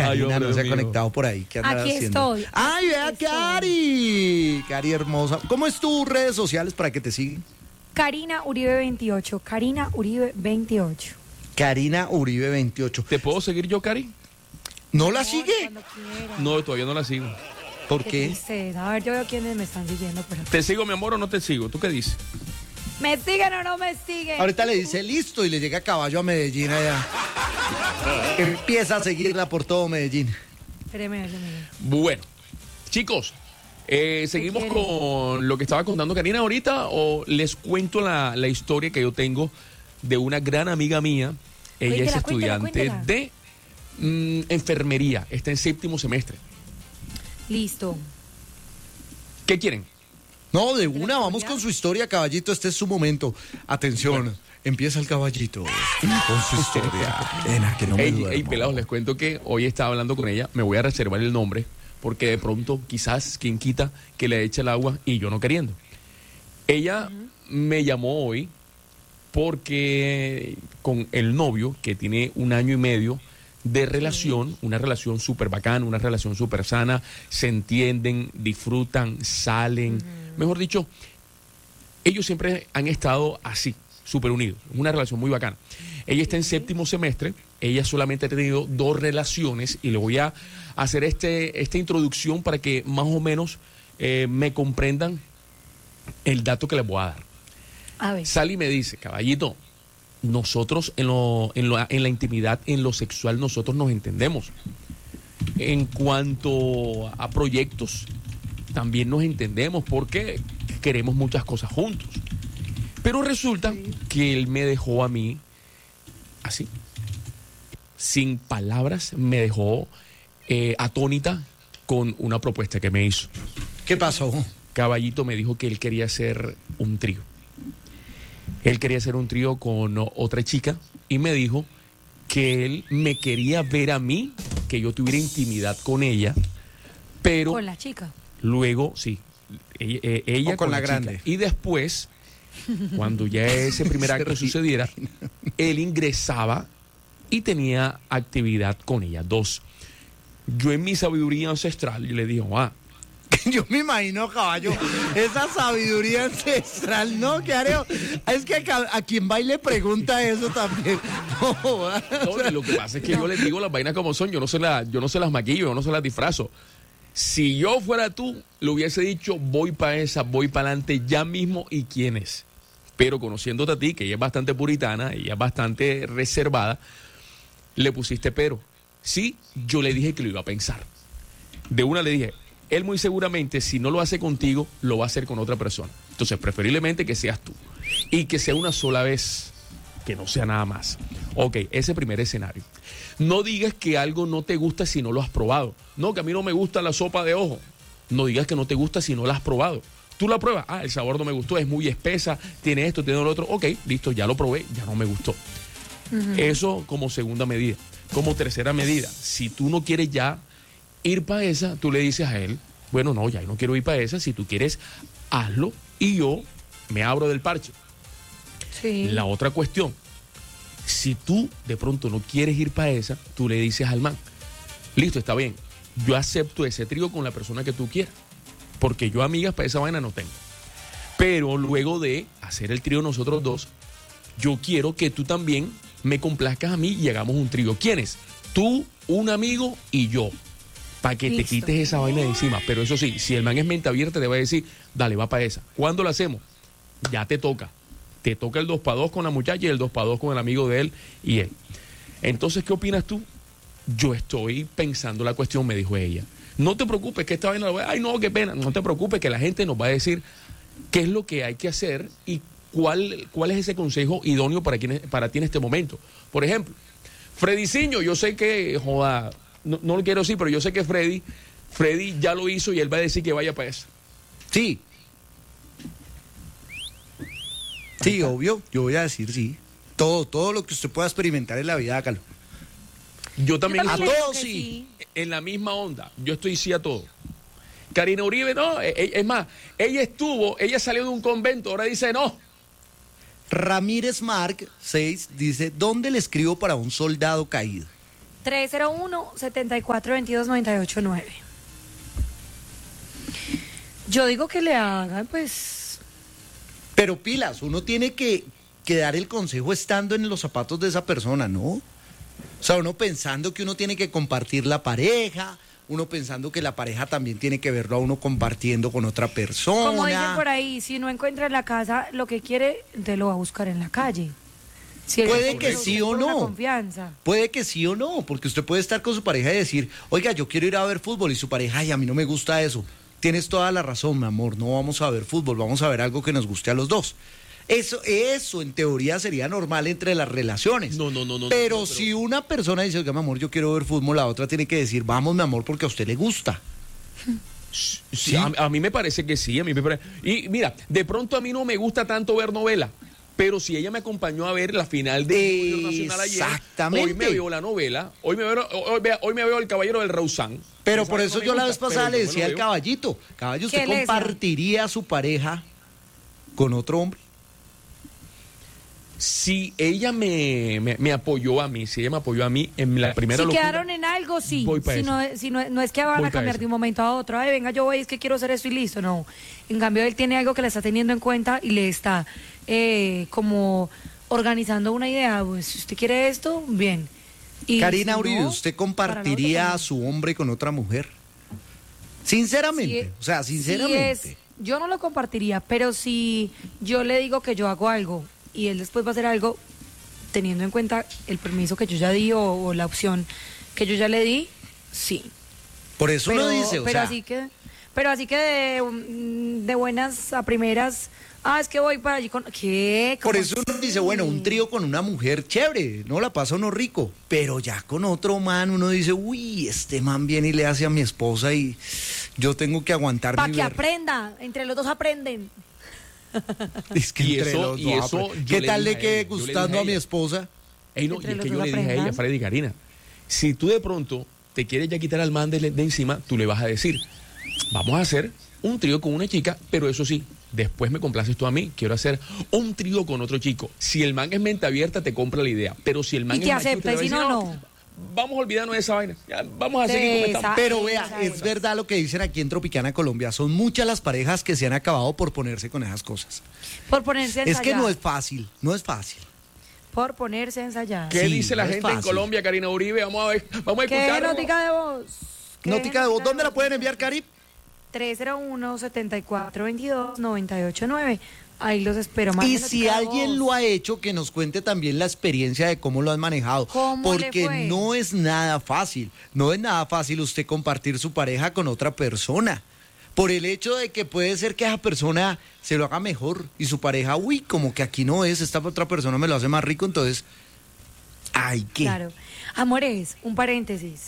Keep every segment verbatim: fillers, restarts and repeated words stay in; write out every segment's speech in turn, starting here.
Karina Ay, no se ha mío. conectado por ahí. ¿Qué andará Aquí haciendo? estoy. ¡Ay, vea, Aquí estoy. Cari! Cari hermosa. ¿Cómo es tus redes sociales para que te sigan? Karina Uribe veintiocho. Karina Uribe veintiocho. Karina Uribe veintiocho. ¿Te puedo seguir yo, Cari? ¿No la Amor, sigue? cuando quiera. No, todavía no la sigo. ¿Por Qué qué? tristeza. A ver, yo veo quiénes me están siguiendo por acá. ¿Te sigo, mi amor, o no te sigo? ¿Tú qué dices? ¿Me siguen o no me siguen? Ahorita le dice listo y le llega a caballo a Medellín allá. Empieza a seguirla por todo Medellín. Espéreme, espéreme. Bueno, chicos, eh, ¿seguimos quiere? con lo que estaba contando Karina ahorita o les cuento la, la historia que yo tengo de una gran amiga mía? Ella Cuéntela, es cuéntela, estudiante cuéntela. de mm, enfermería, está en séptimo semestre. Listo. ¿Qué quieren? No, de una, vamos con su historia, caballito. Este es su momento. Atención, empieza el caballito con su historia. Nena, que no me Ey, duermo. ey, pelados, les cuento que hoy estaba hablando con ella, me voy a reservar el nombre, porque de pronto quizás quien quita que le eche el agua y yo no queriendo. Ella me llamó hoy porque con el novio, que tiene un año y medio de relación, una relación súper bacana, una relación súper sana, se entienden, disfrutan, salen, mejor dicho, ellos siempre han estado así, súper unidos, una relación muy bacana. Ella está en séptimo semestre, ella solamente ha tenido dos relaciones y le voy a hacer este, esta introducción para que más o menos eh, me comprendan el dato que les voy a dar. A ver. Sally me dice, caballito, nosotros en, lo, en, lo, en la intimidad, en lo sexual, nosotros nos entendemos. En cuanto a proyectos, también nos entendemos porque queremos muchas cosas juntos. Pero resulta que él me dejó a mí así, sin palabras, me dejó eh, atónita con una propuesta que me hizo. ¿Qué pasó? Caballito me dijo que él quería hacer un trío. Él quería hacer un trío con otra chica y me dijo que él me quería ver a mí, que yo tuviera intimidad con ella, pero Con la chica. luego, sí, ella, eh, ella O con la chica. grande. Y después, cuando ya ese primer Se acto ríe. sucediera, él ingresaba y tenía actividad con ella. Dos, yo en mi sabiduría ancestral, yo le dije, ah, Yo me imagino, caballo, esa sabiduría ancestral, ¿no? ¿Qué haré? Es que a, a quien va y le pregunta eso también. No, joda. no, lo que pasa es que yo les digo las vainas como son, yo no se las, yo no se las maquillo, yo no se las disfrazo. Si yo fuera tú, le hubiese dicho, voy para esa, voy para adelante ya mismo, ¿y quién es? Pero conociéndote a ti, que ella es bastante puritana, ella es bastante reservada, le pusiste pero. Sí, yo le dije que lo iba a pensar. De una le dije, él muy seguramente, si no lo hace contigo, lo va a hacer con otra persona. Entonces, preferiblemente que seas tú. Y que sea una sola vez, que no sea nada más. Ok, ese primer escenario. No digas que algo no te gusta si no lo has probado. No, que a mí no me gusta la sopa de ojo. No digas que no te gusta si no la has probado. Tú la pruebas, ah, el sabor no me gustó, es muy espesa, tiene esto, tiene lo otro. Ok, listo, ya lo probé, ya no me gustó. Uh-huh. Eso como segunda medida. Como tercera medida, si tú no quieres ya ir para esa, tú le dices a él, bueno, no, ya no quiero ir para esa, si tú quieres, hazlo y yo me abro del parche. Sí. La otra cuestión, si tú de pronto no quieres ir para esa, tú le dices al man, listo, está bien, yo acepto ese trío con la persona que tú quieras, porque yo amigas para esa vaina no tengo. Pero luego de hacer el trío nosotros dos, yo quiero que tú también me complazcas a mí y hagamos un trío. ¿Quiénes? Tú, un amigo y yo. Para que Listo. te quites esa vaina de encima. Pero eso sí, si el man es mente abierta, te va a decir, dale, va para esa. ¿Cuándo lo hacemos? Ya te toca. Te toca el dos para dos con la muchacha y el dos para dos con el amigo de él y él. Entonces, ¿qué opinas tú? Yo estoy pensando la cuestión, me dijo ella. No te preocupes que esta vaina, ay no, qué pena. No te preocupes que la gente nos va a decir qué es lo que hay que hacer y cuál, cuál es ese consejo idóneo para, quien, para ti en este momento. Por ejemplo, Freddyciño, yo sé que, joda, no, no lo quiero decir, pero yo sé que Freddy, Freddy ya lo hizo y él va a decir que vaya para eso. Sí. Sí, obvio, yo voy a decir sí. Todo, todo lo que usted pueda experimentar en la vida, hágalo. Yo también, Yo estoy también a todos creo que sí. en la misma onda. Yo estoy sí a todo. Karina Uribe, no, e- e- es más, ella estuvo, ella salió de un convento, ahora dice no. Ramírez Marc seis dice, ¿dónde le escribo para un soldado caído? tres cero uno, siete cuatro dos dos, nueve ocho nueve. Yo digo que le hagan, pues... Pero pilas, uno tiene que, que dar el consejo estando en los zapatos de esa persona, ¿no? O sea, uno pensando que uno tiene que compartir la pareja, uno pensando que la pareja también tiene que verlo a uno compartiendo con otra persona. Como dicen por ahí, si no encuentra en la casa lo que quiere, te lo va a buscar en la calle. Si puede que sí o no. Confianza. Puede que sí o no, porque usted puede estar con su pareja y decir, oiga, yo quiero ir a ver fútbol, y su pareja, ay, a mí no me gusta eso. Tienes toda la razón, mi amor, no vamos a ver fútbol, vamos a ver algo que nos guste a los dos. Eso, eso en teoría sería normal entre las relaciones. No, no, no, no. Pero, no, pero... si una persona dice, oiga, mi amor, yo quiero ver fútbol, la otra tiene que decir, vamos, mi amor, porque a usted le gusta. Sí, ¿Sí? A, a mí me parece que sí, a mí me parece... Y mira, de pronto a mí no me gusta tanto ver novela, pero si ella me acompañó a ver la final de Nacional ayer, exactamente. Hoy me veo la novela, hoy me veo, hoy, hoy, hoy me veo El Caballero del Rausán. Pero por eso no yo la vez pasada le decía al caballito, caballo, ¿usted compartiría a su pareja con otro hombre? Si ella me, me, me apoyó a mí, si ella me apoyó a mí en la primera si locura, quedaron en algo, sí. Voy para si eso. no, si no, no es que van Voy a cambiar para de un momento a otro. Ay, venga, yo voy, es que quiero hacer esto y listo. No. En cambio, él tiene algo que le está teniendo en cuenta y le está eh, como organizando una idea. Pues si usted quiere esto, bien. Y Karina si Uribe, no, ¿usted compartiría a su hombre con otra mujer? Sinceramente, si, o sea, sinceramente. Si es, yo no lo compartiría, pero si yo le digo que yo hago algo y él después va a hacer algo, teniendo en cuenta el permiso que yo ya di o, o la opción que yo ya le di, sí. Por eso pero, uno dice, o pero sea... Así que, pero así que de, de buenas a primeras, ah, es que voy para allí con... ¿Qué? Por eso uno dice, bueno, un trío con una mujer, chévere, no la pasa uno rico, pero ya con otro man uno dice, uy, este man viene y le hace a mi esposa y yo tengo que aguantar para mi que ver... aprenda, entre los dos aprenden. Es que y entre eso, los y dos, eso ¿qué le tal dije le a quede ella, yo le gustando dije a a mi ella. esposa? Ey, no, y Entre es los que yo dos le dije a ella, aprendan. Freddy Karina, si tú de pronto te quieres ya quitar al man de, de encima, tú le vas a decir, vamos a hacer un trío con una chica, pero eso sí, después me complaces tú a mí, quiero hacer un trío con otro chico. Si el man es mente abierta, te compra la idea, pero si el man Y es te machuto, acepta, le va a y si decir, no, no. Vamos a olvidarnos de esa vaina, ya, vamos a seguir De como estamos. esa- Pero vea, esa es es. verdad lo que dicen aquí en Tropicana, Colombia, son muchas las parejas que se han acabado por ponerse con esas cosas. Por ponerse a Es ensayar. que no es fácil, no es fácil. Por ponerse a ensayar. ¿Qué Sí, dice la no es gente en fácil. Colombia, Karina Uribe? Vamos a ver, vamos a ¿Qué escucharlo. notica de voz? ¿Qué Nótica de voz, notica ¿dónde la voz? pueden enviar, Cari? tres cero uno, siete cuatro dos dos, nueve ocho nueve. Ahí los espero. Y Manden si notica de alguien voz. lo ha hecho, que nos cuente también la experiencia de cómo lo han manejado. ¿Cómo le Porque fue? no es nada fácil, no es nada fácil usted compartir su pareja con otra persona. Por el hecho de que puede ser que esa persona se lo haga mejor y su pareja, uy, como que aquí no es, esta otra persona me lo hace más rico, entonces, ay, ¿qué? Claro. Amores, un paréntesis.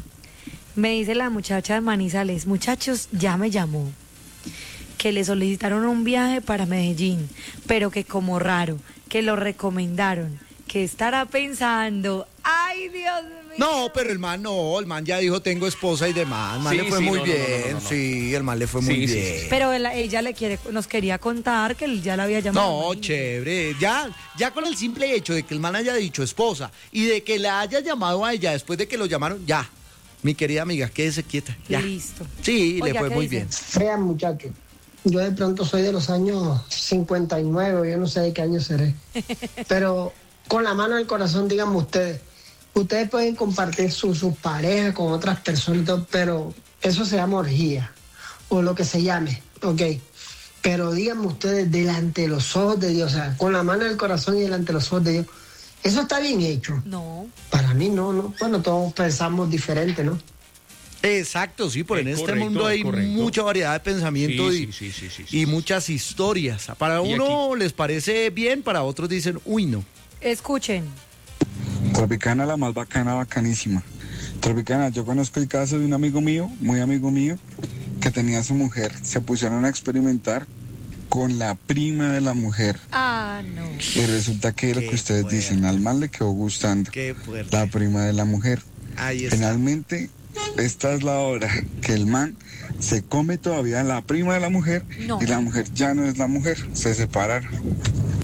Me dice la muchacha de Manizales, muchachos, ya me llamó, que le solicitaron un viaje para Medellín, pero que como raro, que lo recomendaron, que estará pensando, ay Dios mío. No, pero el man no, el man ya dijo tengo esposa y demás, el man Sí, le fue sí, muy no, no, no, bien, no, no, no. sí, el man le fue muy Sí, sí, bien. sí. Pero él- ella le quiere, nos quería contar que él ya la había llamado. No, imagínate. chévere. Ya, ya con el simple hecho de que el man haya dicho esposa y de que la haya llamado a ella después de que lo llamaron, ya. Mi querida amiga, quédese quieta. Ya. Listo. Sí, Oiga, le fue ¿qué muy dice? bien. Vean, muchachos, yo de pronto soy de los años cincuenta y nueve, yo no sé de qué año seré. Pero con la mano en el corazón, díganme ustedes, ustedes pueden compartir su- sus parejas con otras personas, y todo, pero eso se llama orgía, o lo que se llame, ¿ok? Pero díganme ustedes, delante de los ojos de Dios, o sea, con la mano en el corazón y delante de los ojos de Dios, eso está bien hecho. No. Para mí no, no. Bueno, todos pensamos diferente, ¿no? Exacto, sí, por Es en este correcto, mundo hay es correcto. mucha variedad de pensamiento Sí, y, sí, sí, sí, sí, sí, y sí. muchas historias. Para Y uno les parece bien, para otros dicen, uy, no. Escuchen. Tropicana, la más bacana, bacanísima. Tropicana, yo conozco el caso de un amigo mío, muy amigo mío, que tenía a su mujer. Se pusieron a experimentar con la prima de la mujer. Ah, no. Y resulta que lo Qué que ustedes fuerte. dicen, al man le quedó gustando Qué fuerte. la prima de la mujer. Ahí está. Finalmente, esta es la hora que el man se come todavía la prima de la mujer No. y la mujer ya no es la mujer, se separaron.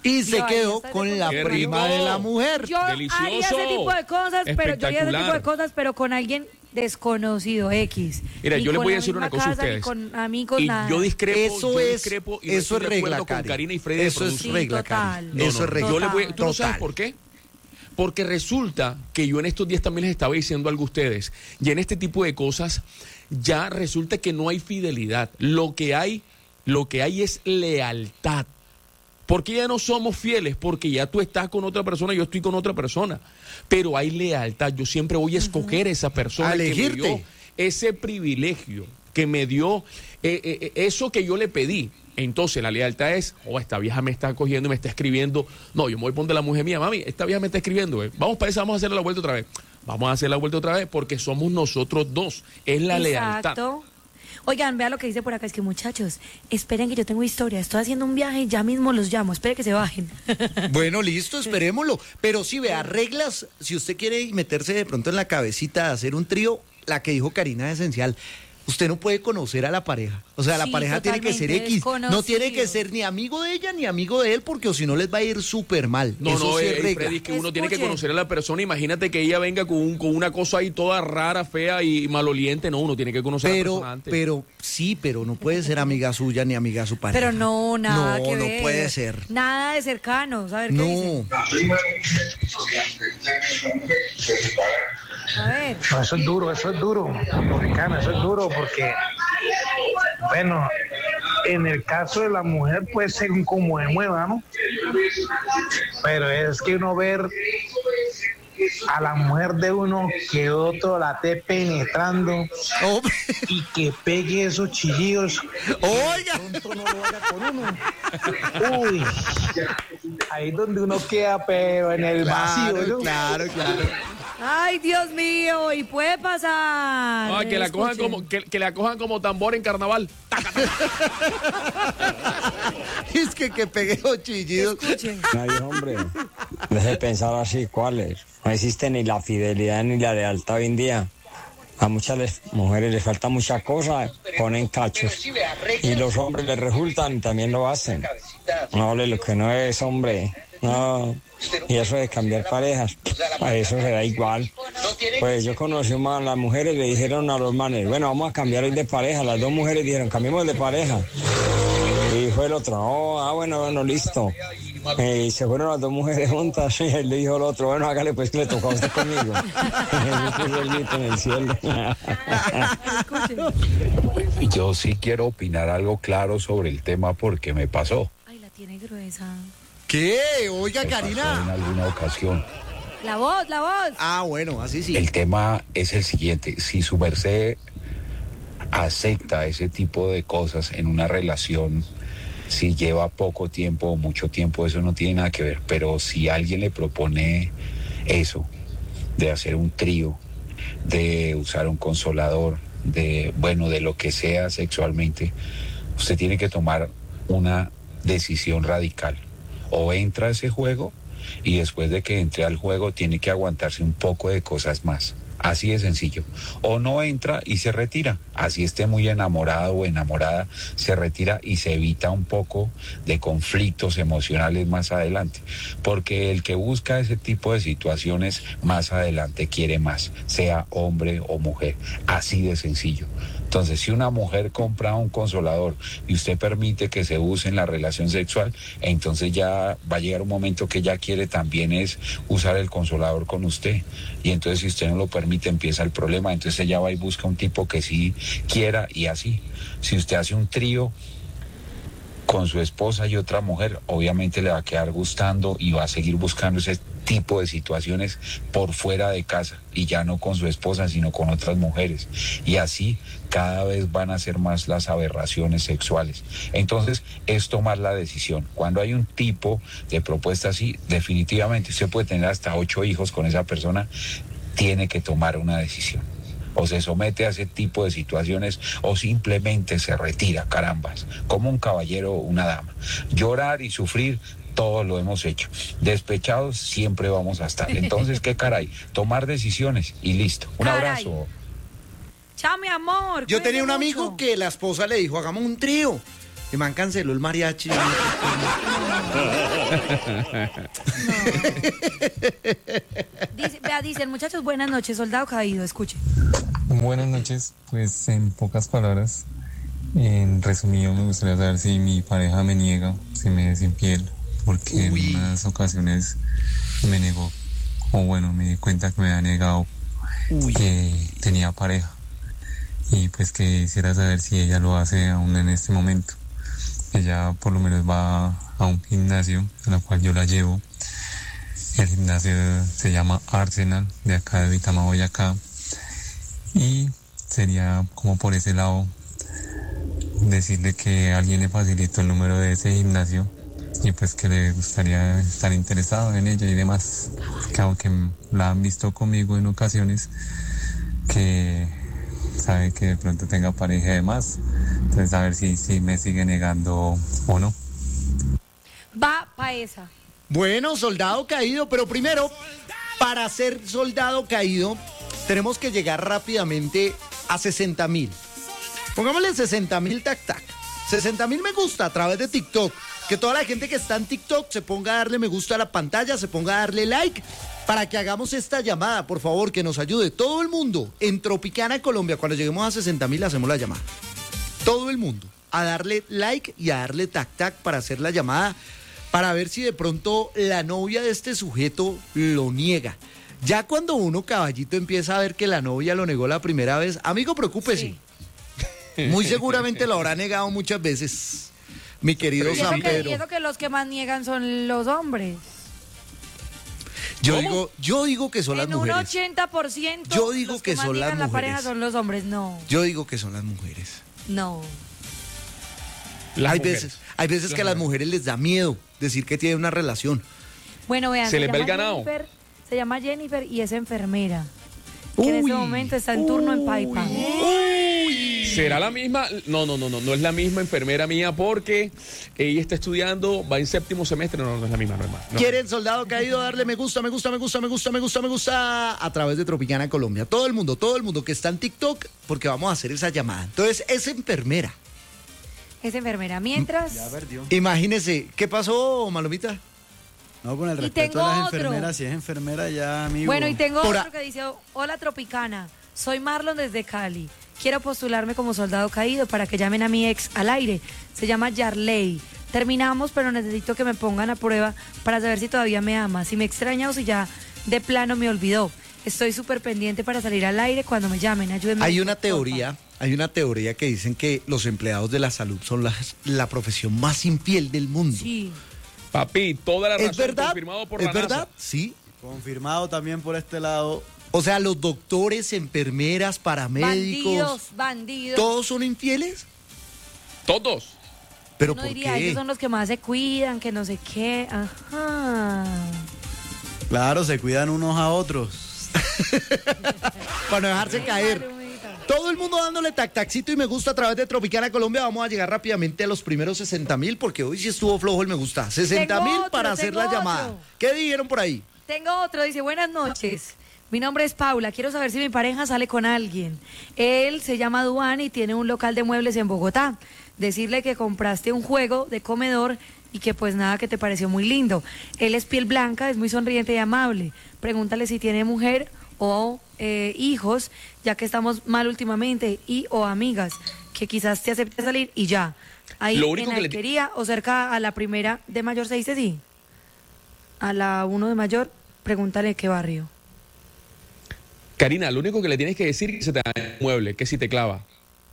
Y se Yo haría quedó ese con tipo la de prima cosas. de la mujer. Yo Delicioso. haría ese tipo de cosas, pero yo haría ese tipo de Espectacular. cosas, pero con alguien desconocido, X. Mira, Ni yo les con voy a la decir una misma cosa a casa, ni ustedes. con amigos, Y nada. yo discrepo, Eso yo es- discrepo y no eso estoy es de regla, acuerdo con Cari. Karina y Freddy de Eso es Sí, producción. regla, total. Cari. No, Eso no, es regla. yo le voy, ¿tú no Total. sabes por qué? Porque resulta que yo en estos días también les estaba diciendo algo a ustedes. Y en este tipo de cosas ya resulta que no hay fidelidad. Lo que hay, lo que hay es lealtad. ¿Por qué ya no somos fieles? Porque ya tú estás con otra persona, yo estoy con otra persona. Pero hay lealtad. Yo siempre voy a escoger a esa persona A que me elegirte. dio ese privilegio, que me dio eh, eh, eso que yo le pedí. Entonces la lealtad es, oh, esta vieja me está cogiendo y me está escribiendo. No, yo me voy a poner la mujer mía, mami, esta vieja me está escribiendo. eh. Vamos para esa, vamos a hacerle la vuelta otra vez. Vamos a hacer la vuelta otra vez porque somos nosotros dos. Es la lealtad. Exacto. Oigan, vea lo que dice por acá, es que muchachos, esperen que yo tengo historia, estoy haciendo un viaje y ya mismo los llamo, esperen que se bajen. Bueno, listo, esperémoslo. Pero sí, vea, reglas, si usted quiere meterse de pronto en la cabecita de hacer un trío, la que dijo Karina es esencial. Usted no puede conocer a la pareja. O sea, la Sí, pareja tiene que ser totalmente X. No tiene que desconocido. ser ni amigo de ella ni amigo de él, porque o si no les va a ir súper mal. No, Eso no, sí eh, es eh, regla. Freddy, es que uno tiene que Escuchen. conocer a la persona. Imagínate que ella venga con, un- con una cosa ahí toda rara, fea y maloliente. No, uno tiene que conocer a la Pero, persona antes. pero sí, pero no puede ser amiga suya ni amiga de su pareja. Pero no, nada No, que no ver. puede ser. Nada de cercanos, a ver qué dice. No. A ver. No, eso es duro, eso es duro, Tropicana, eso es duro porque, bueno, en el caso de la mujer puede ser como de mueva, ¿no? Pero es que uno ver a la mujer de uno que otro la esté penetrando Oh, y que pegue esos chillidos, Oiga. pronto no lo haga con uno. Uy, ahí es donde uno queda, pero en el vacío, Claro, ¿no? claro, claro. Ay, Dios mío, y puede pasar. Ah, que, la cojan Escuchen. como, que, que la cojan como tambor en carnaval. Es que que pegué los chillidos. Escuchen. Ay, hombre, deje de pensar así, ¿cuáles? No existe ni la fidelidad ni la lealtad hoy en día. A muchas les- mujeres les falta muchas cosas, ponen cachos. Y los hombres les resultan y también lo hacen. No, hombre, lo que no es, hombre, no. Y eso de cambiar parejas, a eso se da igual. Pues yo conocí a las mujeres, le dijeron a los manes, bueno, vamos a cambiar hoy de pareja. Las dos mujeres dijeron, cambiemos de pareja. Y fue el otro, oh, ah, bueno, bueno, listo. Eh, y se fueron las dos mujeres juntas y él le dijo al otro, bueno, hágale pues que le tocó a usted conmigo. Y puso el grito en el cielo. Escuchen. Yo sí quiero opinar algo claro sobre el tema porque me pasó. Ay, la tiene gruesa. ¿Qué? Oiga, Me pasó en Karina. alguna ocasión. La voz, la voz. Ah, bueno, así sí. El tema es el siguiente. Si su merced acepta ese tipo de cosas en una relación, si lleva poco tiempo o mucho tiempo, eso no tiene nada que ver. Pero si alguien le propone eso, de hacer un trío, de usar un consolador, de, bueno, de lo que sea sexualmente, usted tiene que tomar una decisión radical. O entra a ese juego y después de que entre al juego tiene que aguantarse un poco de cosas más. Así de sencillo. O no entra y se retira. Así esté muy enamorado o enamorada, se retira y se evita un poco de conflictos emocionales más adelante. Porque el que busca ese tipo de situaciones más adelante quiere más, sea hombre o mujer. Así de sencillo. Entonces, si una mujer compra un consolador y usted permite que se use en la relación sexual, entonces ya va a llegar un momento que ella quiere también es usar el consolador con usted. Y entonces si usted no lo permite, empieza el problema. Entonces ella va y busca un tipo que sí quiera y así. Si usted hace un trío con su esposa y otra mujer, obviamente le va a quedar gustando y va a seguir buscando ese tipo de situaciones por fuera de casa y ya no con su esposa sino con otras mujeres, y así cada vez van a ser más las aberraciones sexuales. Entonces es tomar la decisión. Cuando hay un tipo de propuesta así, definitivamente usted puede tener hasta ocho hijos con esa persona, tiene que tomar una decisión. O se somete a ese tipo de situaciones o simplemente se retira, carambas, como un caballero o una dama. Llorar y sufrir, todos lo hemos hecho. Despechados siempre vamos a estar. Entonces, ¿qué caray? Tomar decisiones y listo. Un Caray. abrazo. Chao, mi amor. Yo tenía cuídense un amigo mucho. que la esposa le dijo, hagamos un trío. El man canceló el mariachi. No. Dice, vea, dicen, muchachos, buenas noches, soldado caído, escuche. Buenas noches, pues en pocas palabras, en resumido me gustaría saber si mi pareja me niega, si me es infiel, porque Uy. en unas ocasiones me negó, o bueno, me di cuenta que me ha negado Uy. que tenía pareja, y pues que quisiera saber si ella lo hace aún en este momento. Ella por lo menos va a un gimnasio a la cual yo la llevo. El gimnasio se llama Arsenal, de acá de Vitama, Boyacá. Y sería como por ese lado decirle que alguien le facilitó el número de ese gimnasio y pues que le gustaría estar interesado en ella y demás. Que aunque la han visto conmigo en ocasiones, que sabe que de pronto tenga pareja y demás. Entonces a ver si, si me sigue negando o no. Va pa' esa. Bueno, soldado caído, pero primero, para ser soldado caído, tenemos que llegar rápidamente a sesenta mil. Pongámosle sesenta mil tac tac. sesenta mil me gusta a través de TikTok. Que toda la gente que está en TikTok se ponga a darle me gusta a la pantalla, se ponga a darle like para que hagamos esta llamada, por favor, que nos ayude todo el mundo en Tropicana, Colombia. Cuando lleguemos a sesenta mil hacemos la llamada. Todo el mundo a darle like y a darle tac tac para hacer la llamada, para ver si de pronto la novia de este sujeto lo niega. Ya cuando uno, caballito, empieza a ver que la novia lo negó la primera vez, amigo, preocúpese. Sí. Muy seguramente lo habrá negado muchas veces, mi querido Y eso, San que, Pedro. y eso que los que más niegan son los hombres. Yo ¿Cómo? digo, yo digo que son las En un mujeres. ochenta por ciento Yo digo los que que más son las niegan la mujeres. pareja son los hombres. No, Yo digo que son las mujeres. no. Las hay mujeres. veces, hay veces Las que a las mujeres. mujeres les da miedo decir que tienen una relación. Bueno, vean, Se les ve el llama ganado. Jennifer, se llama Jennifer y es enfermera. Que en Uy. este momento está en turno en Paipa. ¿Será la misma? No, no, no, no, no es la misma enfermera mía porque ella está estudiando, va en séptimo semestre, no, no es la misma, no es más. No. ¿Quieren, soldado caído, darle me gusta, me gusta, me gusta, me gusta, me gusta, me gusta a través de Tropicana Colombia? Todo el mundo, todo el mundo que está en TikTok, porque vamos a hacer esa llamada. Entonces, es enfermera. Es enfermera. Mientras, Imagínese, ¿qué pasó, Malomita? No, con el Y respeto tengo a las otro. enfermeras, si es enfermera ya, amigo. bueno, y tengo Por a- otro que dice, hola Tropicana, soy Marlon desde Cali. Quiero postularme como soldado caído para que llamen a mi ex al aire. Se llama Yarley. Terminamos, pero necesito que me pongan a prueba para saber si todavía me ama, si me extraña o si ya de plano me olvidó. Estoy súper pendiente para salir al aire cuando me llamen. Ayúdenme. Hay una porfa. teoría, hay una teoría que dicen que los empleados de la salud son la, la profesión más infiel del mundo. Sí. Papi, toda la razón, ¿Es verdad? confirmado por ¿Es la verdad? NASA. Sí. Confirmado también por este lado. O sea, los doctores, enfermeras, paramédicos, Bandidos, bandidos. ¿todos son infieles? Todos. ¿Pero Uno por diría, qué? ellos son los que más se cuidan, que no sé qué. Ajá. Claro, se cuidan unos a otros. Para no dejarse caer. Todo el mundo dándole tac tacito y me gusta a través de Tropicana Colombia. Vamos a llegar rápidamente a los primeros sesenta mil porque hoy sí estuvo flojo el me gusta. sesenta mil Tengo otro, para hacer la tengo llamada. otro. ¿Qué dijeron por ahí? Tengo otro, dice, buenas noches. Mi nombre es Paula, quiero saber si mi pareja sale con alguien. Él se llama Duan y tiene un local de muebles en Bogotá. Decirle que compraste un juego de comedor y que pues nada, que te pareció muy lindo. Él es piel blanca, es muy sonriente y amable. Pregúntale si tiene mujer o eh, hijos, ya que estamos mal últimamente, y o amigas, que quizás te acepte salir y ya. Ahí Lo único en que le- Alquería o cerca a la primera de mayor, ¿se dice sí? A la uno de mayor, pregúntale qué barrio. Karina, lo único que le tienes que decir es que se te daña el mueble, que si te clava.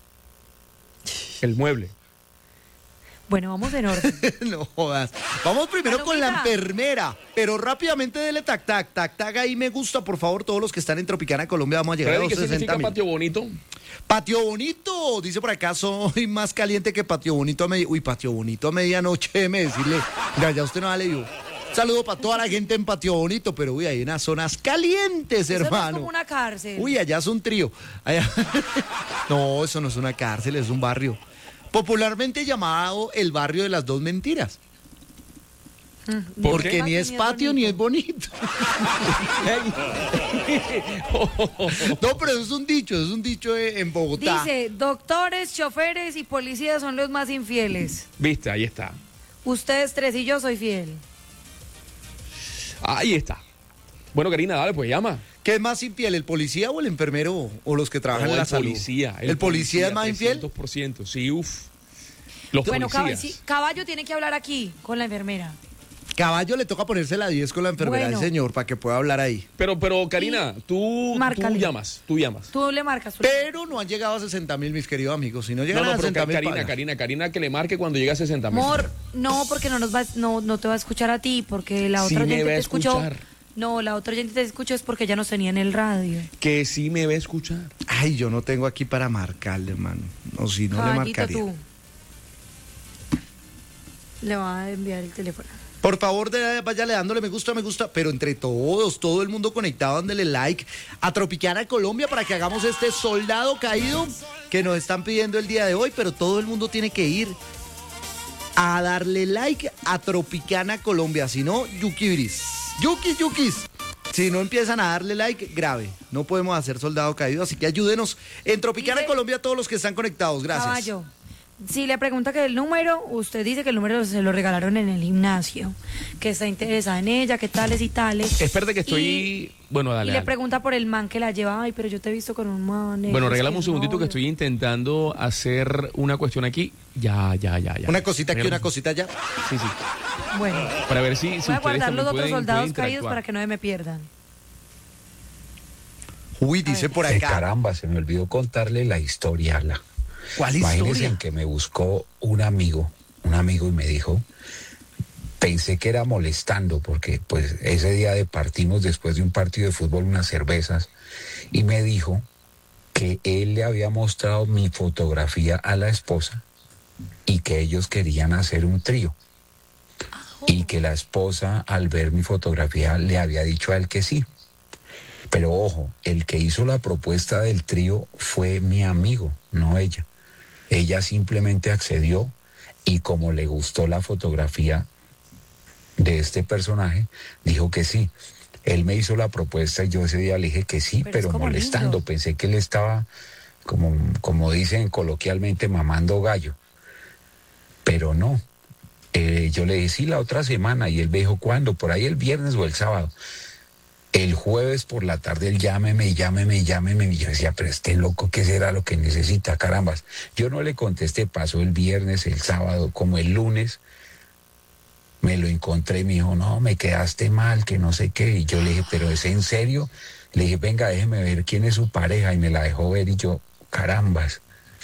El mueble. Bueno, vamos en orden. No jodas. Vamos primero con la Palomita. enfermera, pero rápidamente dele tac tac, tac tac ahí me gusta, por favor, todos los que están en Tropicana Colombia, vamos a llegar a ¿Sabes los qué significa sesenta mil. patio bonito? Patio bonito, dice por acá, soy más caliente que patio bonito a medianoche. Uy, patio bonito a medianoche, déjeme decirle, mira, ya usted no le dio. Saludo para toda la gente en Patio Bonito, pero uy, hay unas zonas calientes, Eso no es hermano. como una cárcel. Uy, allá es un trío. Allá- No, eso no es una cárcel, es un barrio. Popularmente llamado el barrio de las dos mentiras. Mm, Porque ni es patio ni es bonito. No, pero es un dicho, es un dicho en Bogotá. Dice, doctores, choferes y policías son los más infieles. Viste, ahí está. Ustedes tres y yo soy fiel. Ahí está. Bueno, Karina, dale, pues llama. ¿Qué es más infiel, el policía o el enfermero o los que trabajan No, en la el salud? policía, ¿El, policía, es más infiel? trescientos por ciento, sí, uff. Los Bueno, Cab- policías. sí, Caballo tiene que hablar aquí con la enfermera. Caballo le toca ponerse la diez con la enfermera Bueno. del señor para que pueda hablar ahí. Pero, pero, Karina, tú, tú Márcale. llamas, tú llamas. Tú le marcas. tú- Pero no han llegado a sesenta mil, mis queridos amigos. Si no No, llegan no, a pero sesenta mil, Karina, paga. Karina, Karina, que le marque cuando llegue a sesenta mil. Amor, no, porque no nos va, no, no te va a escuchar a ti, porque la Sí otra me oyente va a te escuchó. escuchar. No, la otra oyente te escuchó es porque ya nos tenía en el radio. Que sí me va a escuchar. Ay, yo no tengo aquí para marcarle, hermano. No, si no le Caballito, marcaría. tú. Le va a enviar el teléfono. Por favor, de, váyale dándole me gusta, me gusta, pero entre todos, todo el mundo conectado, dándole like a Tropicana Colombia para que hagamos este soldado caído que nos están pidiendo el día de hoy, pero todo el mundo tiene que ir a darle like a Tropicana Colombia, si no, yukibris. Yukis, yukis. Si no empiezan a darle like, grave. No podemos hacer soldado caído, así que ayúdenos en Tropicana Dice- Colombia a todos los que están conectados. Gracias. Caballo. Si le pregunta que el número, usted dice que el número se lo regalaron en el gimnasio, que está interesada en ella, que tales y tales. Espérate que estoy... Y- bueno, dale, y le dale. pregunta por el man que la lleva. Ay, pero yo te he visto con un man. Bueno, es regálame que un segundito novio. que estoy intentando hacer una cuestión aquí. Ya, ya, ya, ya. Una cosita aquí, Regálame- una cosita allá. Sí, sí. Bueno, Para ver si, si voy a ustedes guardar también los otros pueden- soldados pueden caídos interactuar. para que no se me pierdan. Uy, dice por Eh, acá. caramba, se me olvidó contarle la historia. La... ¿Cuál Imagínense historia? en que me buscó un amigo, un amigo y me dijo, pensé que era molestando porque pues ese día de partimos después de un partido de fútbol unas cervezas y me dijo que él le había mostrado mi fotografía a la esposa y que ellos querían hacer un trío. Y que la esposa al ver mi fotografía le había dicho a él que sí. Pero ojo, el que hizo la propuesta del trío fue mi amigo, no ella. Ella simplemente accedió y como le gustó la fotografía de este personaje, dijo que sí. Él me hizo la propuesta y yo ese día le dije que sí, Pero es pero, como molestando. lindo. Pensé que él estaba, como, como dicen coloquialmente, mamando gallo. Pero no. Eh, yo le dije, sí, la otra semana. Y él me dijo, ¿cuándo? Por ahí el viernes o el sábado. El jueves por la tarde él llámeme, llámeme, llámeme. Y yo decía, pero este loco, ¿qué será lo que necesita? Carambas. Yo no le contesté, pasó el viernes, el sábado, como el lunes. Me lo encontré y me dijo, no, me quedaste mal, que no sé qué. Y yo le dije, pero ¿es en serio? Le dije, venga, déjeme ver quién es su pareja. Y me la dejó ver y yo, carambas.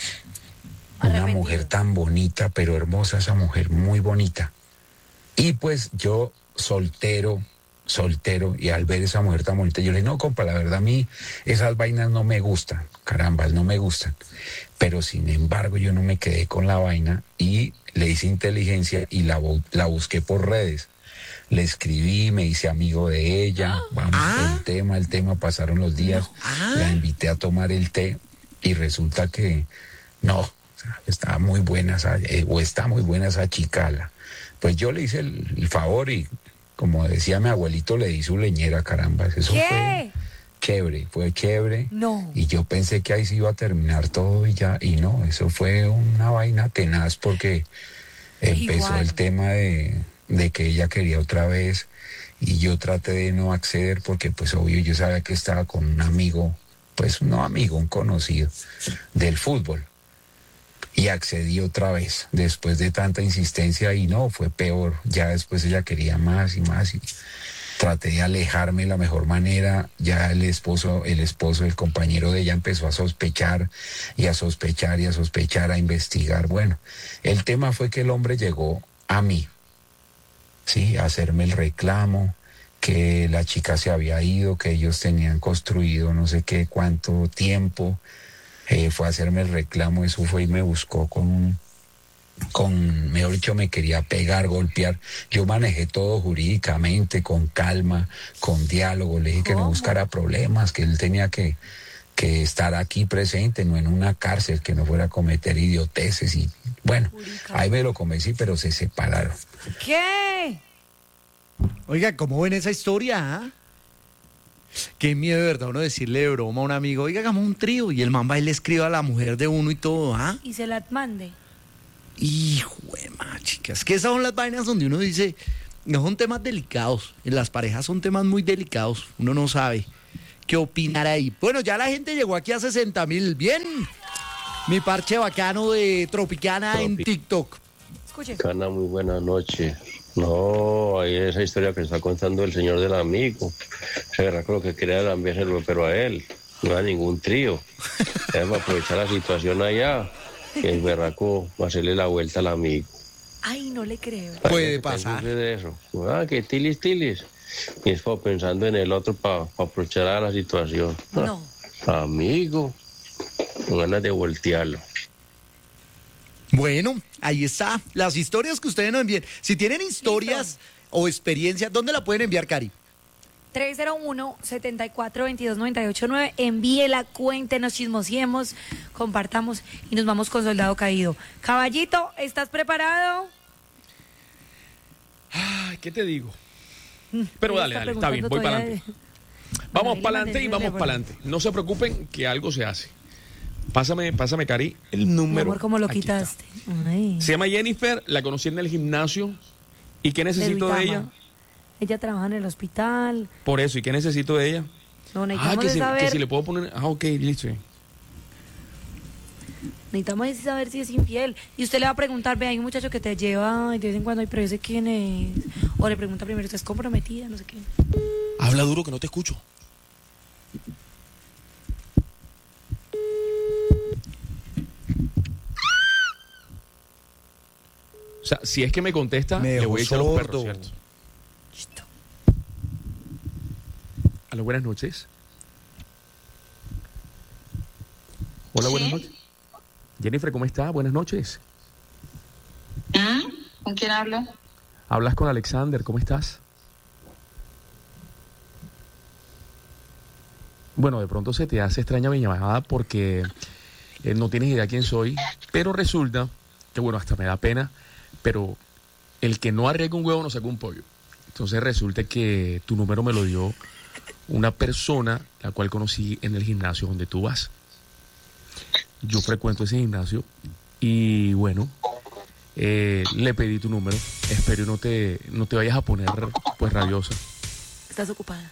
Una Arrepentido. mujer tan bonita, pero hermosa esa mujer, muy bonita. Y pues yo, soltero, soltero, y al ver esa mujer tan bonita, yo le dije, no, compa, la verdad a mí esas vainas no me gustan, carambas, no me gustan. Pero sin embargo yo no me quedé con la vaina y le hice inteligencia y la, bu- la busqué por redes. Le escribí, me hice amigo de ella, vamos, Ah. el tema, el tema, pasaron los días, Ah. la invité a tomar el té y resulta que no, o sea, estaba muy buena esa, eh, o está muy buena esa chicala. Pues yo le hice el, el favor y como decía mi abuelito, le di su leñera, caramba, eso fue ¿Qué? chévere, fue chévere. No. Y yo pensé que ahí se iba a terminar todo y ya, y no, eso fue una vaina tenaz porque empezó Igual. el tema de, de que ella quería otra vez y yo traté de no acceder porque pues obvio yo sabía que estaba con un amigo, pues no amigo, un conocido del fútbol. Y accedí otra vez después de tanta insistencia y no, fue peor, ya después ella quería más y más y traté de alejarme de la mejor manera, ya el esposo, el esposo, el compañero de ella empezó a sospechar y a sospechar y a sospechar, a investigar. Bueno, el tema fue que el hombre llegó a mí, sí, a hacerme el reclamo, que la chica se había ido, que ellos tenían construido no sé qué cuánto tiempo, eh, fue a hacerme el reclamo, eso fue y me buscó con un con, mejor dicho, me quería pegar, golpear. Yo manejé todo jurídicamente, con calma, con diálogo. Le dije que no ¿Cómo? buscara problemas, que él tenía que, que estar aquí presente, no en una cárcel, que no fuera a cometer idioteces. Y bueno, ahí me lo convencí, pero se separaron. ¿Qué? Oiga, ¿cómo ven esa historia? ¿Ah? Qué miedo de verdad uno decirle de broma a un amigo, oiga, hagamos un trío, y el man va y le escribe a la mujer de uno y todo, ¿ah? Y se la mande. Hijo de ma, chicas, que esas son las vainas donde uno dice, no son temas delicados, en las parejas son temas muy delicados, uno no sabe qué opinar ahí. Bueno, ya la gente llegó aquí a sesenta mil, bien, mi parche bacano de Tropicana Tropi. En TikTok. Escuche. Cana, muy buena noche. No, ahí esa historia que está contando el señor del amigo. Se verá con lo que quería cambiárselo, pero a él. No era ningún trío. Debe aprovechar la situación allá. Que el berraco va a hacerle la vuelta al amigo. Ay, no le creo. Puede pasar. De eso. Ah, que tilis, tilis. Y es como pensando en el otro para pa aprovechar a la situación. No. Ah, amigo. Con ganas de voltearlo. Bueno, ahí está. Las historias que ustedes nos envíen. Si tienen historias Listo. o experiencias, ¿dónde la pueden enviar, Cari? tres cero uno, siete cuatro, dos dos, nueve ocho nueve. Envíela, cuéntenos, chismosiemos, compartamos y nos vamos con Soldado Caído. Caballito, ¿estás preparado? Ay, ¿qué te digo? Pero dale, dale, está bien, voy todavía para adelante. de- Vamos Ahí le para mandé adelante y el vamos teléfono. para adelante. No se preocupen que algo se hace. Pásame, pásame, Cari, el Mi número. amor, ¿cómo lo Aquí está. quitaste? Ay. Se llama Jennifer, la conocí en el gimnasio. ¿Y qué necesito de ella? Duitama. Ella trabaja en el hospital. Por eso, ¿y qué necesito de ella? No, Ah, necesitamos que de si, saber, que si le puedo poner... Ah, ok, listo. necesitamos de saber si es infiel. Y usted le va a preguntar, ve, hay un muchacho que te lleva y de vez en cuando, ay, pero ese quién es. O le pregunta primero, ¿usted es comprometida? No sé qué. Habla duro que no te escucho. O sea, si es que me contesta, Me le dejó voy a echar los perros, sordo. ¿cierto? Aló, buenas noches. Hola, buenas noches. Jennifer, ¿cómo está? Buenas noches. ¿Con quién hablo? Hablas con Alexander, ¿cómo estás? Bueno, de pronto se te hace extraña mi llamada porque eh, no tienes idea quién soy, pero resulta que, bueno, hasta me da pena, pero el que no arriesga un huevo no saca un pollo. Entonces resulta que tu número me lo dio una persona la cual conocí en el gimnasio donde tú vas. Yo frecuento ese gimnasio y bueno, eh, le pedí tu número. Espero no te, no te vayas a poner pues rabiosa. ¿Estás ocupada?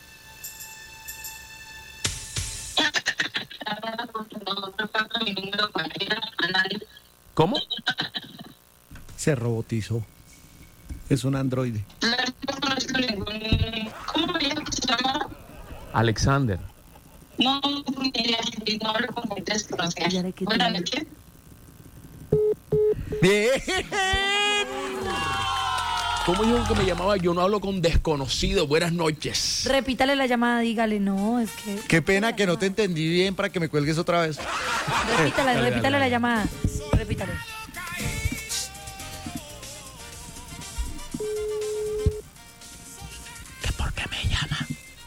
¿Cómo? Se robotizó. Es un androide. ¿Cómo me llama? ¿Se llama? Alexander. No, no, no hablo con gente desconocida. Buenas noches. Bien. ¿Cómo dijo que me llamaba? Yo no hablo con desconocidos. Buenas noches. Repítale la llamada, dígale, no, es que... Qué pena que no te entendí bien para que me cuelgues otra vez. Repítale, Dale, repítale dale, la dale. llamada. Repítale. ¿Por qué me llama?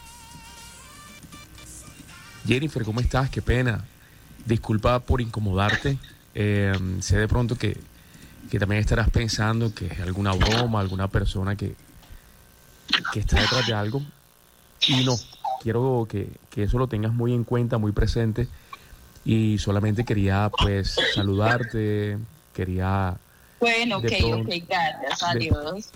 Jennifer, ¿cómo estás? Qué pena. Disculpa por incomodarte. Eh, sé de pronto que, que también estarás pensando que es alguna broma, alguna persona que, que está detrás de algo. Y no, quiero que, que eso lo tengas muy en cuenta, muy presente. Y solamente quería, pues, saludarte. Quería... Bueno, ok, de pronto- ok, gracias, de- adiós.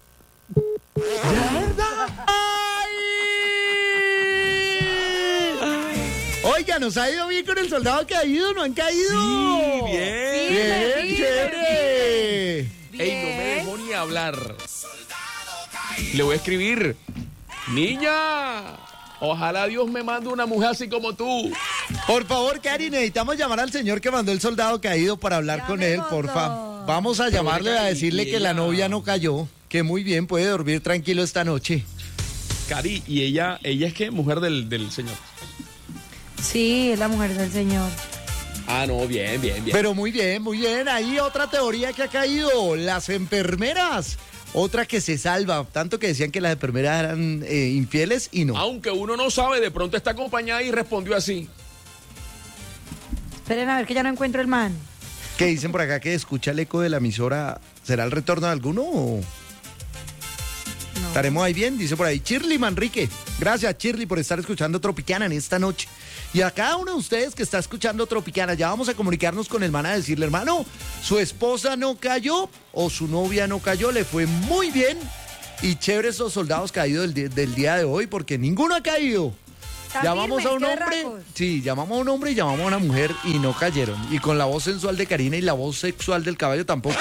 Oiga, nos ha ido bien con el soldado caído, ¿no han caído? Sí, bien. Bien, Firme, chévere. Ey, no me dejó ni hablar. Le voy a escribir. Niña, ojalá Dios me mande una mujer así como tú. Por favor, Cari, necesitamos llamar al señor que mandó el soldado caído para hablar Ya con me él, mandó. porfa. Vamos a llamarle a decirle que la novia no cayó, que muy bien puede dormir tranquilo esta noche. Cari, y ella, ella es que mujer del, del señor. Sí, es la mujer del señor. Ah, no, bien, bien, bien. Pero muy bien, muy bien. Ahí otra teoría que ha caído, las enfermeras. Otra que se salva, tanto que decían que las enfermeras eran eh, infieles y no. Aunque uno no sabe, de pronto está acompañada y respondió así. Esperen a ver que ya no encuentro el man. ¿Qué dicen por acá que escucha el eco de la emisora? ¿Será el retorno de alguno o...? No, Estaremos ahí bien, dice por ahí Shirley Manrique. Gracias, Shirley, por estar escuchando Tropicana en esta noche. Y a cada uno de ustedes que está escuchando Tropicana, ya vamos a comunicarnos con el man a decirle, hermano, su esposa no cayó o su novia no cayó, le fue muy bien. Y chévere esos soldados caídos del, di- del día de hoy, porque ninguno ha caído. Está Llamamos firme, a un qué hombre, berracos. sí, llamamos a un hombre y llamamos a una mujer y no cayeron. Y con la voz sensual de Karina y la voz sexual del caballo tampoco.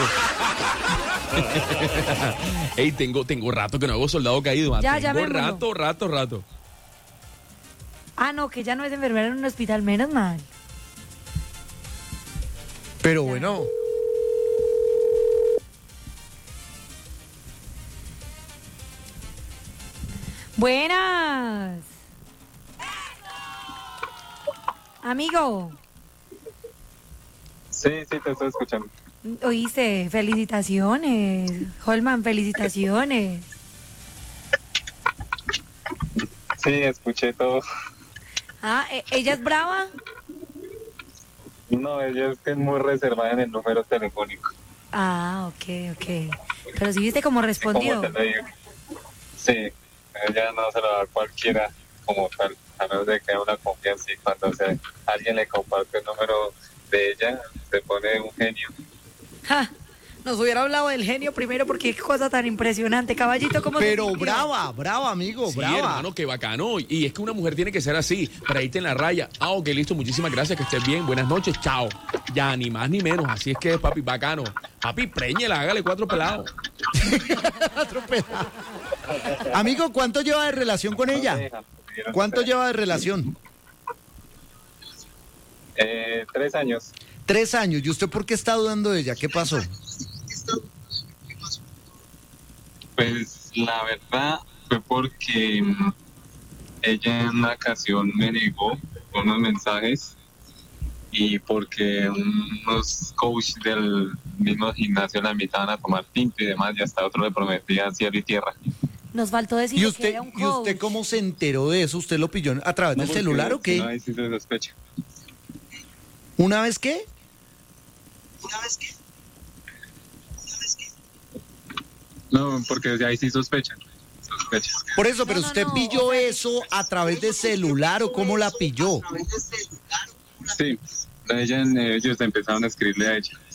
Ey, tengo, tengo rato que no hago soldado caído. man. Ya, tengo llamémoslo. rato, rato, rato. Ah, no, que ya no es enfermera en un hospital, menos mal. Pero bueno, Buenas. Amigo, Sí, sí, te estoy escuchando. oíste, felicitaciones. Holman, felicitaciones. Sí, escuché todo. Ah, ¿e- ¿ella es brava? No, ella es que es muy reservada en el número telefónico. Ah, ok, ok. Pero si viste cómo ¿Cómo respondió. te lo digo? Sí, ella no se lo da a cualquiera como tal, a menos de que haya una confianza y cuando se, alguien le comparte el número de ella, se pone un genio. Ja, nos hubiera hablado del genio primero porque qué cosa tan impresionante. Caballito, ¿cómo se pero sintió? brava, brava, amigo, Sí, brava. hermano, qué bacano. Y es que una mujer tiene que ser así, para irte en la raya. Ah, ok, listo, muchísimas gracias, que estés bien. Buenas noches, chao. Ya, ni más ni menos. Así es que, papi, bacano. Papi, préñela, hágale cuatro pelados. Amigo, ¿cuánto lleva de relación con ella? ¿Cuánto lleva de relación? Eh, tres años. Tres años. ¿Y usted por qué está dudando de ella? ¿Qué pasó? Pues la verdad fue porque mm, ella en una ocasión me negó unos mensajes y porque unos coaches del mismo gimnasio la invitaban a tomar tinto y demás y hasta otro le prometían cielo y tierra. Nos faltó decir ¿Y que usted, era un ¿Y coach. usted cómo se enteró de eso? ¿Usted lo pilló a través del porque celular o qué? no, ahí sí se sospecha. ¿Una vez qué? No, porque de ahí sí sospechan. Sospechan. Por eso, pero usted pilló eso a través de celular o cómo la pilló. Sí, ella, eh, ellos empezaron a escribirle a ella.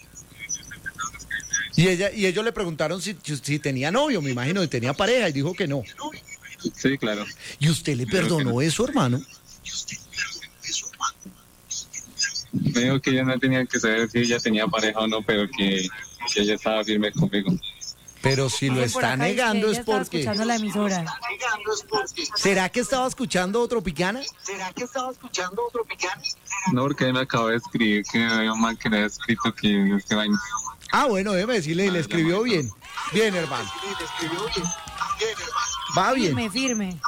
Y ella y ellos le preguntaron si, si tenía novio, me imagino, y tenía pareja y dijo que no. Sí, claro. ¿Y usted le perdonó eso, hermano? Me dijo que ella no tenía que saber si ella tenía pareja o no, pero que, que ella estaba firme conmigo. Pero si lo Por está acá dice que negando ella es estaba porque... escuchando la emisora. ¿Será que estaba escuchando Tropicana? No, porque él me acabó de escribir que había un man que le había escrito que este vaina. Ah, bueno, déjeme decirle, y le escribió bien. Bien, hermano. Va bien. Firme, firme.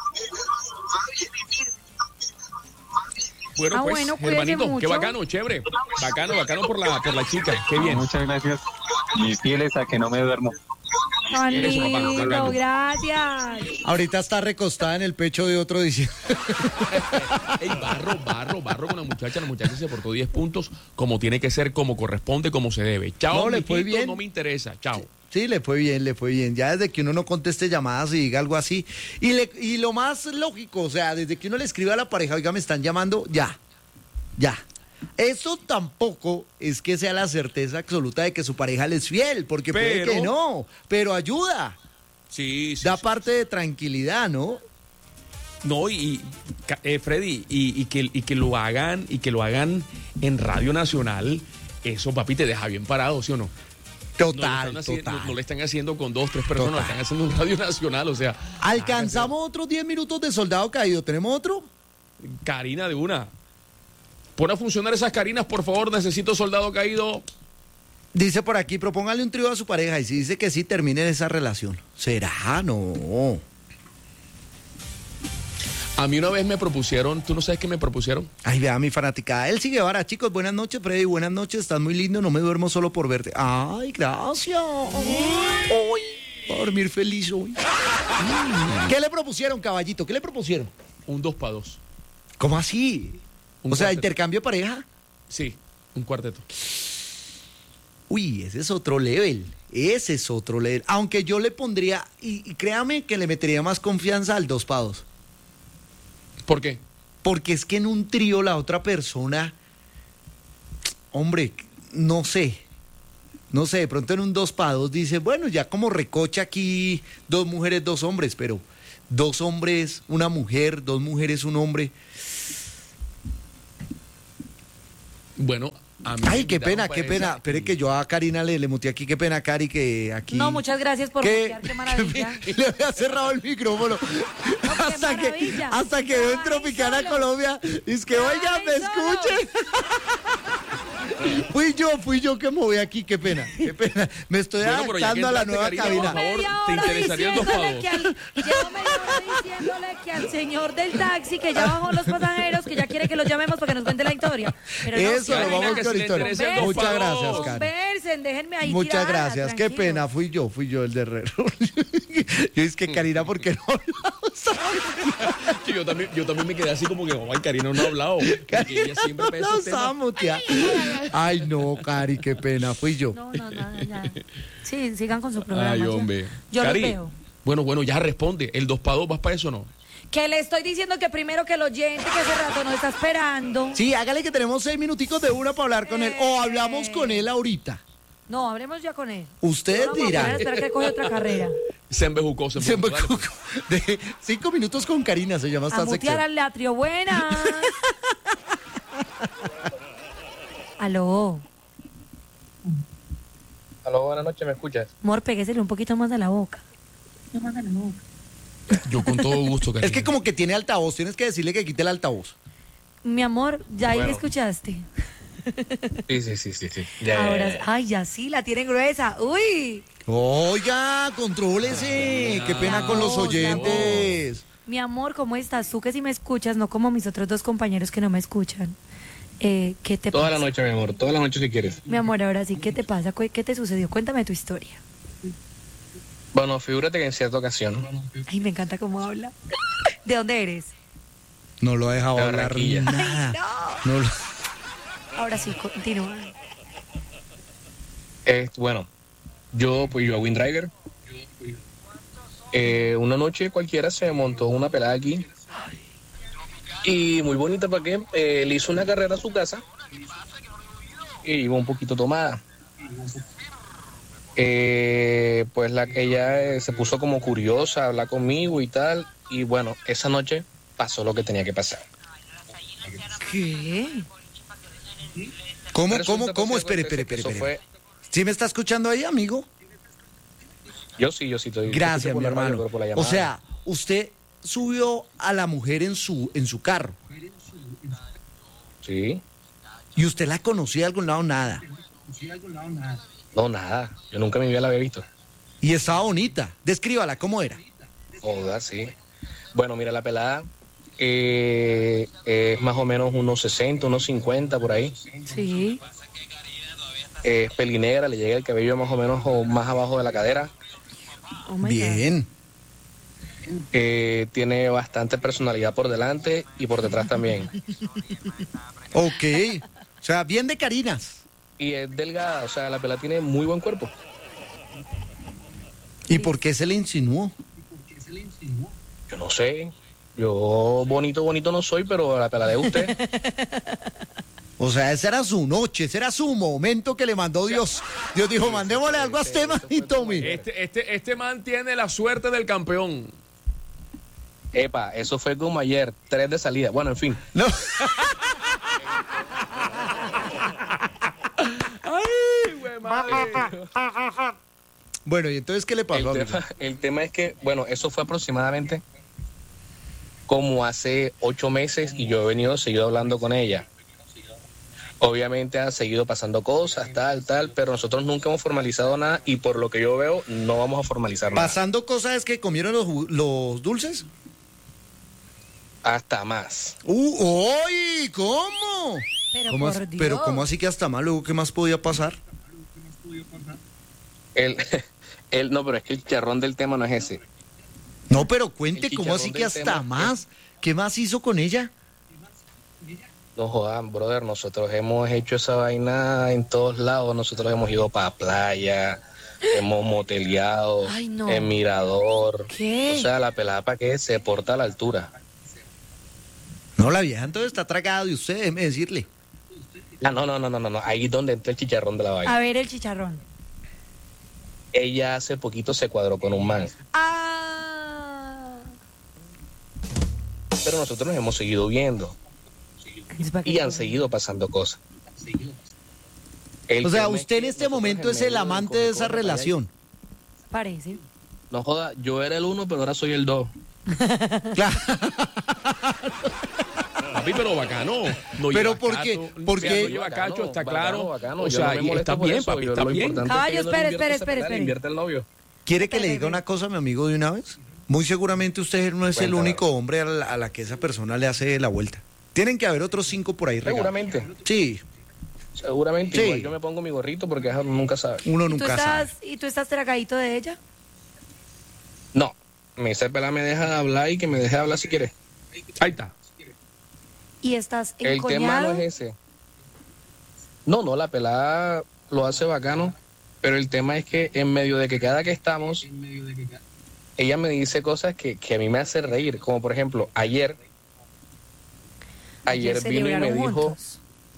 Bueno, Ah, pues, bueno, cuídese hermanito, qué mucho. bacano, chévere. Bacano, bacano por la, por la chica. Qué bien. Muchas gracias. Y fieles a que no me duermo. Tan Eso, papá, lindo, bacano. gracias. Ahorita está recostada en el pecho de otro diciendo... Ey, barro, barro, barro con la muchacha. La muchacha se portó diez puntos como tiene que ser, como corresponde, como se debe. Chao, No, le fue mijito, bien. no me interesa. Chao. Sí, le fue bien, le fue bien. Ya desde que uno no conteste llamadas y diga algo así. Y, le, y lo más lógico, o sea, desde que uno le escribe a la pareja, oiga, me están llamando, ya, ya. Eso tampoco es que sea la certeza absoluta de que su pareja le es fiel, porque puede Pero- que no, pero ayuda. Sí, sí. Da sí. parte de tranquilidad, ¿no? No, y, y, ca- eh, Freddy, y, y que, y que lo hagan, y que lo hagan en Radio Nacional, eso, papi, te deja bien parado, ¿sí o no? Total, no, le están haci- total. no- no le están haciendo con dos, tres personas, lo Total. están haciendo en Radio Nacional, o sea. Alcanzamos otros diez minutos de soldado caído. ¿Tenemos otro? Karina de una. Pon a funcionar esas Carinas, por favor, necesito soldado caído. Dice por aquí, propóngale un trío a su pareja y si dice que sí, terminen esa relación. ¿Será? No. A mí una vez me propusieron, ¿tú no sabes qué me propusieron? Ay, vea mi fanática. Elsie Guevara, chicos, buenas noches, Freddy, buenas noches, estás muy lindo, no me duermo solo por verte. Ay, gracias. Hoy, voy a dormir feliz hoy. ¿Qué le propusieron, caballito? ¿Qué le propusieron? Un dos para dos. ¿Cómo así? Un O sea, cuarteto. intercambio de pareja. Sí, un cuarteto. Uy, ese es otro level. Ese es otro level. Aunque yo le pondría, y, y créame que le metería más confianza al dos para dos. ¿Por qué? Porque es que en un trío la otra persona, hombre, no sé, no sé, de pronto en un dos para dos dice, bueno, ya como recocha aquí dos mujeres, dos hombres, pero dos hombres, una mujer, dos mujeres, un hombre. Bueno, a mí Ay, me qué invitaron pena, para qué pena. esa- Espere que yo a Karina le, le muteé aquí, qué pena, Cari, que aquí... No, muchas gracias por ¿Qué? mutear, qué maravilla. Y le había cerrado el micrófono. hasta, que, maravilla. hasta que veo en Tropicana Colombia. Y es que, oiga, me escuchen. Fui yo, fui yo que me voy aquí, qué pena, qué pena. Me estoy Bueno, pero ya que adaptando a la entraste, nueva Karina, cabina. por favor, Media ¿te hora interesaría el dos diciéndole pavos? que al- Llevo media hora diciéndole que al señor del taxi que ya bajó los pasajeros, que ya quiere que los llamemos para que nos cuente la historia. Pero no, Eso, Karina, lo vamos que con si la le historia. interesa el dos Muchas pavos. gracias, Cari. Conversen, déjenme ahí Muchas tirada, gracias, qué tranquilo. pena, fui yo, fui yo el de Herrero. Yo es que Karina, ¿por qué no hablamos? Sí, yo también, yo también me quedé así como que, ay, Karina no ha hablado. Porque ella siempre pesa No esos temas. estamos, tía. Ay, no, Cari, qué pena, fui yo. No, no, no, ya. Sí, sigan con su programa. Ay, ya. hombre. Yo los Cari, veo. bueno, bueno, ya responde. ¿El dos para dos vas para eso o no? Que le estoy diciendo que primero que el oyente que hace rato nos está esperando. Sí, hágale que tenemos seis minuticos de una para hablar con él. O hablamos con él ahorita. No, hablemos ya con él. Ustedes No vamos a dirán. poner a esperar que coge otra carrera. Se embejucó, se Se embejucó. me cu- de cinco minutos con Karina se llama A esta mutear sección. al latrio, buena. Aló. Aló, buenas noches, ¿me escuchas? Amor, péguesele un poquito más a la boca. Más a la boca. Yo con todo gusto, Karina. Es que como que tiene altavoz, tienes que decirle que quite el altavoz. Mi amor, ya ahí Bueno. escuchaste. Sí, sí, sí, sí, sí. Ya, ya, Ahora, ya, ya. ay, ya sí, la tienen gruesa. Uy. Oiga, contrólese. Qué pena con los voz, la oyentes. Mi amor, ¿cómo estás? Tú que sí me escuchas, no como mis otros dos compañeros que no me escuchan. Eh, ¿Qué te Toda pasa? la noche, mi amor, toda la noche si quieres. Mi amor, ahora sí, ¿qué te pasa? ¿Qué qué te sucedió? Cuéntame tu historia. Bueno, figúrate que en cierta ocasión, Ay, me encanta cómo habla. ¿De dónde eres? No lo ha dejado De hablar Barranquilla. nada. No. No lo- Ahora sí, continúa. eh, bueno, yo pues yo a WinDriver. Eh, una noche cualquiera se montó una pelada aquí. Y muy bonita, ¿para qué? Eh, le hizo una carrera a su casa. Y iba un poquito tomada. Eh, pues la que ella eh, se puso como curiosa, a hablar conmigo y tal. Y bueno, esa noche pasó lo que tenía que pasar. ¿Qué? ¿Cómo, Resulta, cómo, pues, cómo? que Espere, acontece espere, que espere. eso espere. fue- ¿Sí me está escuchando ahí, amigo? Yo sí, yo sí estoy. Gracias, escucho por mi la radio, hermano. pero por la O llamada. sea, usted subió a la mujer en su, en su carro. Sí. ¿Y usted la conocía de algún lado? Nada. No, nada. Yo nunca en mi vida la había visto. Y estaba bonita. Descríbala, ¿cómo era? Joder, sí. Bueno, mira, la pelada eh, es más o menos unos sesenta, unos cincuenta por ahí. Sí. Es pelinegra, le llega el cabello más o menos o más abajo de la cadera. Oh my Bien. Eh, tiene bastante personalidad por delante y por detrás también. Ok. O sea, bien de Carinas. Y es delgada, o sea, la pelada tiene muy buen cuerpo. ¿Y por qué se le insinuó? Yo no sé. Yo bonito, bonito no soy, pero la pelada de usted. O sea, esa era su noche, ese era su momento que le mandó Dios. Dios dijo, mandémosle algo a este man y tome. Este, este, este man tiene la suerte del campeón. Epa, eso fue como ayer, tres de salida. Bueno, en fin. No. Ay, güey, madre. Bueno, ¿y entonces qué le pasó? El amigo? tema, el tema es que, bueno, eso fue aproximadamente como hace ocho meses y yo he venido, seguido hablando con ella. Obviamente han seguido pasando cosas, tal, tal, pero nosotros nunca hemos formalizado nada y por lo que yo veo no vamos a formalizar nada. ¿Pasando cosas es que comieron los, ju- los dulces? Hasta más. Uh, ¡Uy! ¿Cómo? Pero ¿Cómo por as- Dios. pero ¿cómo así que hasta mal? Luego, ¿qué más podía pasar? El, el, no, pero es que el charrón del tema no es ese. No, pero cuente, El ¿cómo así chicharrón que del hasta tema más? ¿Qué más hizo con ella? No jodan, brother, nosotros hemos hecho esa vaina en todos lados. Nosotros hemos ido para playa, hemos moteleado, Ay, no. en mirador. ¿Qué? O sea, la pelada para que se porta a la altura. No, la vieja entonces está tragada de usted, déjeme decirle. Ah, no, no, no, no, no, no. Ahí es donde entra el chicharrón de la vaina. A ver el chicharrón. Ella hace poquito se cuadró con un man. Ah. Pero nosotros nos hemos seguido viendo. Y han seguido pasando cosas. El O sea, tema es usted en que este nosotros momento en es el medio amante del de esa coge, coge para allá. relación. Parece. No joda, yo era el uno, pero ahora soy el dos. Papi, pero bacano. No Pero lleva ¿por cacho, qué? no ¿Por qué? lleva Bacano, cacho, está bacano, claro. bacano. O Yo sea, no me y molesto está por bien, eso, papi, yo está lo bien. importante es que Caballo, yo no le espere, invierto espere, esa espere, pelada, le espere. invierte el novio. ¿Quiere que le diga una cosa a mi amigo de una vez? Muy seguramente usted no es el Cuéntame. único hombre a la, a la que esa persona le hace la vuelta. Tienen que haber otros cinco por ahí regados. Seguramente. Sí, Seguramente. Sí. Igual yo me pongo mi gorrito porque ajá, nunca sabe. uno ¿Y tú, nunca sabe. estás, ¿Y tú estás tragadito de ella? No. Me esa pelada me deja hablar y que me deje hablar si quiere. Ahí está. ¿Y estás El tema no encoñado? es ese. No, no, la pelada lo hace bacano, pero el tema es que en medio de que cada que estamos, ella me dice cosas que, que a mí me hacen reír, como por ejemplo, ayer, ayer vino y me celebraron dijo, juntos.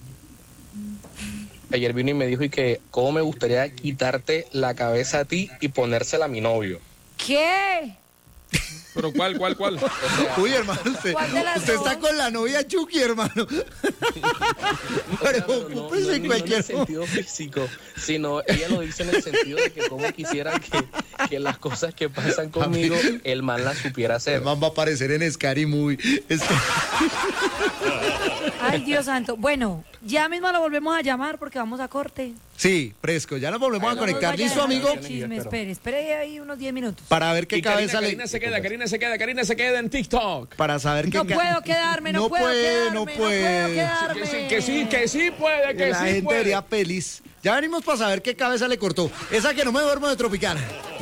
ayer vino y me dijo y que cómo me gustaría quitarte la cabeza a ti y ponérsela a mi novio. ¿Qué? Pero ¿cuál, cuál, cuál? Uy, hermano, usted, ¿Cuál de las usted está dos? con la novia Chucky, hermano. Pero Pero no, ocúpese no, en no cualquier en el sentido físico, sino ella lo dice en el sentido de que como quisiera que, que las cosas que pasan conmigo, el man las supiera hacer. El man va a aparecer en Scary Movie. Este- Ay, Dios santo. Bueno, ya mismo lo volvemos a llamar porque vamos a corte. Sí, fresco. Ya nos volvemos a No conectar. nos vaya ¿Listo, a amigo? dejar el chisme, espere, espere ahí unos diez minutos. Para ver qué Y Karina, cabeza le... Karina se queda, Karina se queda, Karina se queda en TikTok. Para saber qué... No ca- puedo quedarme, no, No puedo puede, quedarme, no no puede. puedo quedarme. Que sí, que sí, que sí puede, que La sí gente puede. sería feliz. Ya venimos para saber qué cabeza le cortó. Esa que no me duermo de Tropicana.